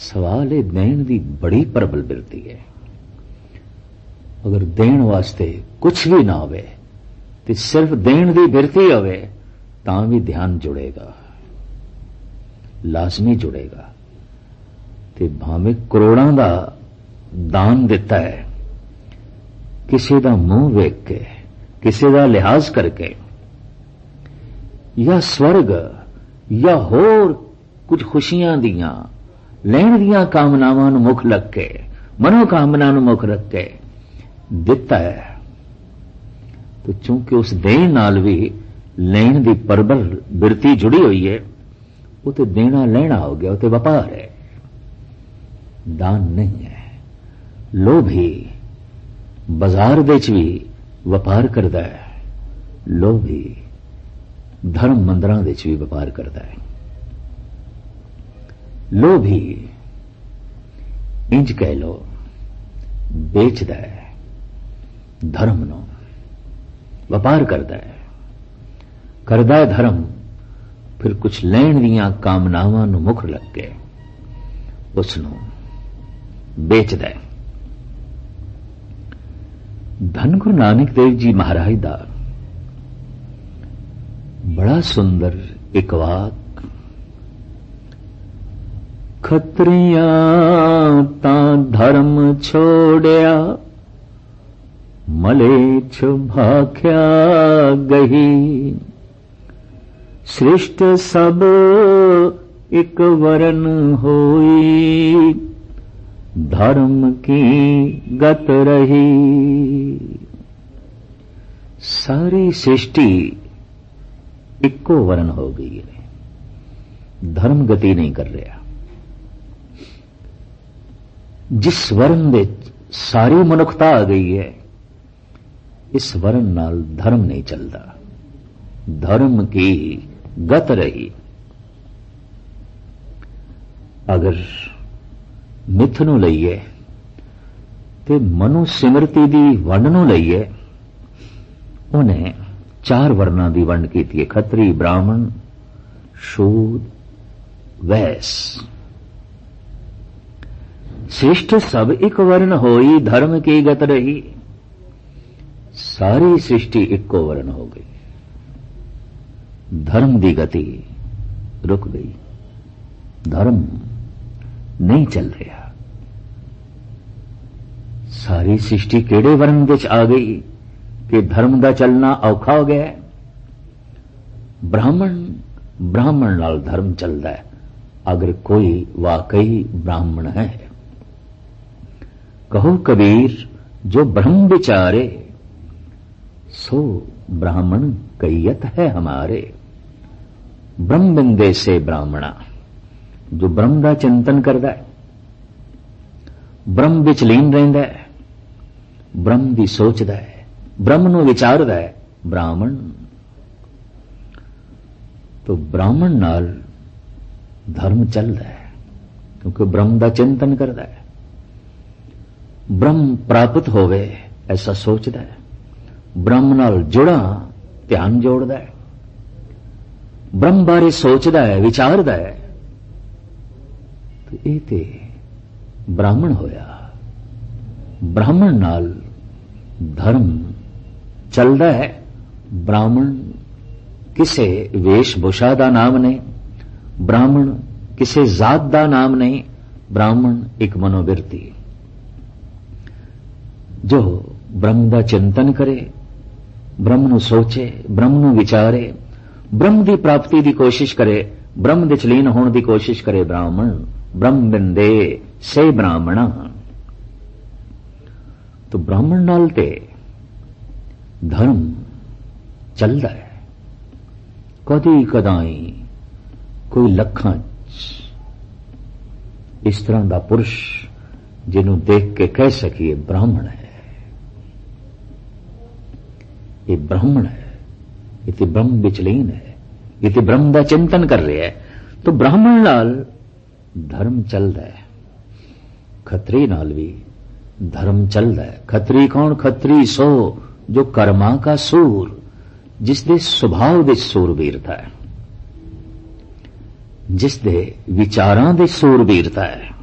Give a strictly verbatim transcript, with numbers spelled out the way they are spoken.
सवाल है देण दी बड़ी प्रबल बिरती है। अगर देण वास्ते कुछ भी ना होवे ते सिर्फ देण दी बिरती होवे तां भी ध्यान जुड़ेगा, लाजमी जुड़ेगा। ते भावें करोड़ां दा दान दिता है, किसी दा मुंह वेख के, किसी दा लिहाज करके, या स्वर्ग या होर कुछ खुशियां दियां लैण दियां कामनावां नूं मुख लग के, मनोकामना नूं मुख रख के दिता है, तो चूंकि उस देण नाल भी लैण दी प्रबल बिरती जुड़ी हुई है, वो तो देना लेना हो गया, वो तो व्यापार है, दान नहीं है। लोभी बाजार दे च भी व्यापार करदा है, लोभी धर्म मंदिरां दे च भी व्यापार करदा है। लोभी इंज कह लो बेचदा है, धर्म नो व्यापार करदा है, करदा है धर्म, फिर कुछ लैण दियां कामनावां नूं मुख लग के उसनूं बेचदा है। धन गुरु नानक देव जी महाराज दा बड़ा सुंदर एक वाक, खत्रियां तां धर्म छोड़िया, मलेच्छ भाख्या गही, सृष्ट सब एक वरन होई, धर्म की गत रही। सारी सृष्टि इक्को वर्ण हो गई है, धर्म गति नहीं कर रहा। जिस वर्ण दे सारी मनुखता आ गई है, इस वर्ण नाल धर्म नहीं चलता, धर्म की गत रही। अगर मिथ नूं लईए ते मनु सिमरती दी वंड नूं लईए, उन्हें चार वर्णां दी वंड कीती है, खत्री, ब्राह्मण, शूद्र, वैश्य। श्रेष्ठ सब एक वर्ण होई, धर्म की गत रही। सारी सृष्टि इक्को वर्ण हो गई, धर्म दी गति रुक गई, धर्म नहीं चल रहा। सारी सृष्टि केड़े वर्ण विच आ गई कि धर्म दा चलना औखा हो गया। ब्राह्मण ब्राह्मण नाल धर्म चलदा है, अगर कोई वाकई ब्राह्मण है। कहो कबीर जो ब्रह्म विचारे, सो ब्राह्मण कैयत है हमारे। ब्रह्म बिंदे से ब्राह्मणा, जो ब्रह्म का चिंतन करता है, ब्रह्म विच लीन रहिंदा है, ब्रह्म दी सोचदा है, ब्रह्म नूं विचारदा है, ब्राह्मण। तो ब्राह्मण नाल धर्म चलदा है, क्योंकि ब्रह्म का चिंतन करता है, ब्रह्म प्राप्त होवे ऐसा सोचदा है, ब्रह्म नाल जुड़ा ध्यान जोड़दा है, ब्रह्म बारे सोचदा है, विचारदा है, तो ये ते ब्राह्मण होया। ब्राह्मण नाल धर्म चलदा है। ब्राह्मण किसे वेशभूषा दा नाम नहीं, ब्राह्मण किसे जात दा नाम नहीं, ब्राह्मण एक मनोवृत्ति। जो ब्रह्म दा चिंतन करे, ब्रह्म नूं सोचे, ब्रह्म नूं विचारे, ब्रह्म दी प्राप्ति दी कोशिश करे, ब्रह्म दे च लीन होने दी कोशिश करे, ब्राह्मण। ब्रह्म बिंदे से ब्राह्मणा। तो ब्राह्मण नाल ते धर्म चलदा है। कदी कदाई कोई लखां इस तरह दा पुरुष जिन्हों देख के कह सकिए ब्राह्मण है, ये ब्राह्मण है, ये तो ब्रह्म विच लीन है, ये तो ब्रह्म का चिंतन कर रहे है। तो ब्राह्मण नाल धर्म चलदा है, खत्री नाल भी धर्म चलदा है। खत्री कौन? खत्री सो जो कर्मा का सूर, जिसदे सुभाव दे सूरबीरता है, जिसदे विचारां दे सूरबीरता है।